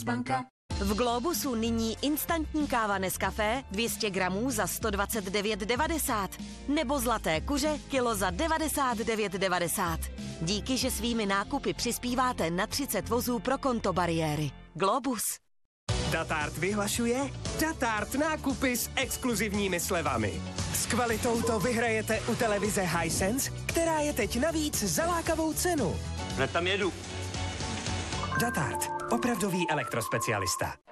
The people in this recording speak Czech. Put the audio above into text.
Globus banka. V Globusu nyní instantní káva Nescafé 200 gramů za 129,90 nebo zlaté kuře kilo za 99,90. Díky, že svými nákupy přispíváte na 30 vozů pro konto bariéry. Globus. Datart vyhlašuje Datart nákupy s exkluzivními slevami. S kvalitou to vyhrajete u televize Hisense, která je teď navíc za lákavou cenu. Hned tam jedu. Datart, opravdový elektrospecialista.